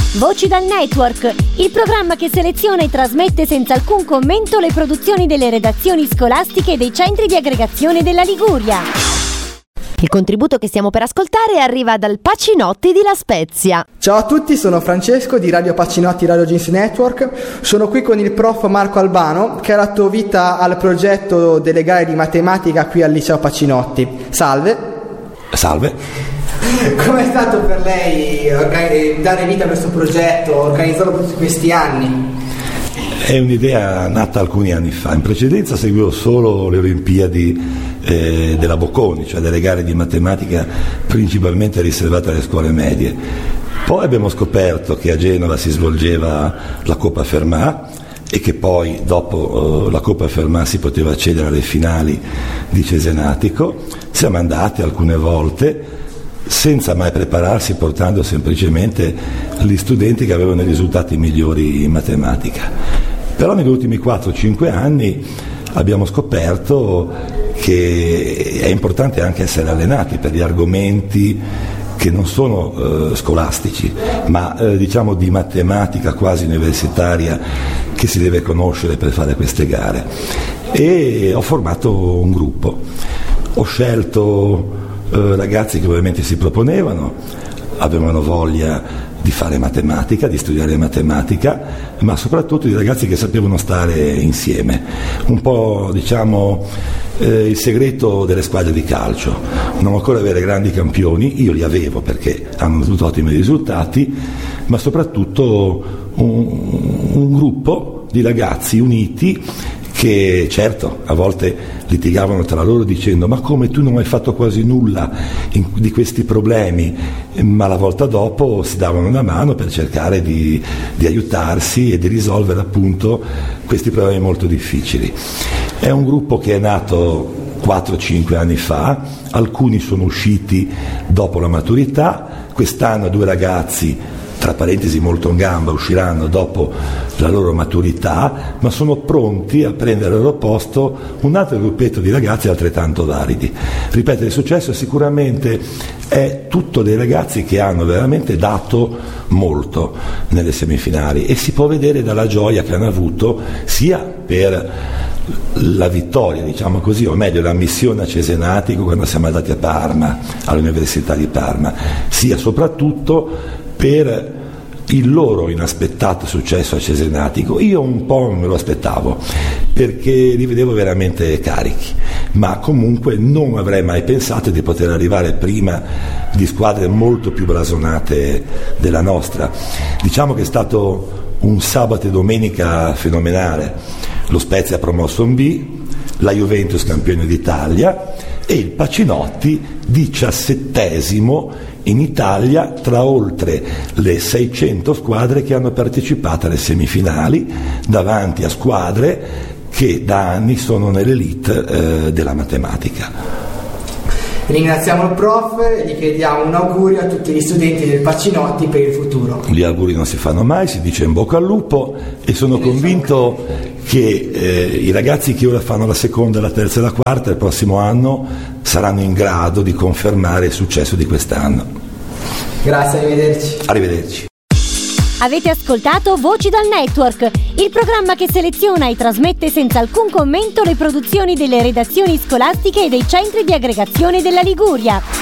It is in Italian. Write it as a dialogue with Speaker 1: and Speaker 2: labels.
Speaker 1: Voci dal Network, il programma che seleziona e trasmette senza alcun commento le produzioni delle redazioni scolastiche e dei centri di aggregazione della Liguria. Il contributo che stiamo per ascoltare arriva dal Pacinotti di La Spezia.
Speaker 2: Ciao a tutti, sono Francesco di Radio Pacinotti Radio Jeans Network. Sono qui con il prof Marco Albano che ha dato vita al progetto delle gare di matematica qui al liceo Pacinotti. Salve.
Speaker 3: Salve.
Speaker 2: Com'è stato per lei dare vita a questo progetto, organizzarlo per tutti questi anni?
Speaker 3: È un'idea nata alcuni anni fa. In precedenza seguivo solo le Olimpiadi della Bocconi, cioè delle gare di matematica principalmente riservate alle scuole medie. Poi abbiamo scoperto che a Genova si svolgeva la Coppa Fermat e che poi dopo la Coppa Fermat si poteva accedere alle finali di Cesenatico. Siamo andati alcune volte senza mai prepararsi, portando semplicemente gli studenti che avevano i risultati migliori in matematica. Però negli ultimi 4-5 anni abbiamo scoperto che è importante anche essere allenati per gli argomenti che non sono scolastici, ma diciamo di matematica quasi universitaria che si deve conoscere per fare queste gare. E ho formato un gruppo, ho scelto ragazzi che ovviamente si proponevano, avevano voglia di fare matematica, di studiare matematica, ma soprattutto di ragazzi che sapevano stare insieme. Un po' diciamo il segreto delle squadre di calcio, non occorre avere grandi campioni, io li avevo perché hanno avuto ottimi risultati, ma soprattutto un gruppo di ragazzi uniti che certo a volte litigavano tra loro dicendo ma come tu non hai fatto quasi nulla di questi problemi, ma la volta dopo si davano una mano per cercare di aiutarsi e di risolvere appunto questi problemi molto difficili. È un gruppo che è nato 4-5 anni fa, alcuni sono usciti dopo la maturità, quest'anno 2 ragazzi tra parentesi molto in gamba usciranno dopo la loro maturità, ma sono pronti a prendere al loro posto un altro gruppetto di ragazzi altrettanto validi. Ripeto, il successo sicuramente è tutto dei ragazzi che hanno veramente dato molto nelle semifinali e si può vedere dalla gioia che hanno avuto sia per la vittoria, diciamo così, o meglio l'ammissione a Cesenatico quando siamo andati a Parma, all'Università di Parma, sia soprattutto per il loro inaspettato successo a Cesenatico. Io un po' me lo aspettavo perché li vedevo veramente carichi, ma comunque non avrei mai pensato di poter arrivare prima di squadre molto più blasonate della nostra. Diciamo che è stato un sabato e domenica fenomenale. Lo Spezia promosso in B, la Juventus campione d'Italia e il Pacinotti 17° in Italia tra oltre le 600 squadre che hanno partecipato alle semifinali, davanti a squadre che da anni sono nell'elite della matematica.
Speaker 2: Ringraziamo il prof e gli chiediamo un augurio a tutti gli studenti del Pacinotti per il futuro.
Speaker 3: Gli auguri non si fanno mai, si dice in bocca al lupo e sono convinto che i ragazzi che ora fanno la seconda, la terza e la quarta il prossimo anno saranno in grado di confermare il successo di quest'anno.
Speaker 2: Grazie, arrivederci.
Speaker 3: Arrivederci.
Speaker 1: Avete ascoltato Voci dal Network, il programma che seleziona e trasmette senza alcun commento le produzioni delle redazioni scolastiche e dei centri di aggregazione della Liguria.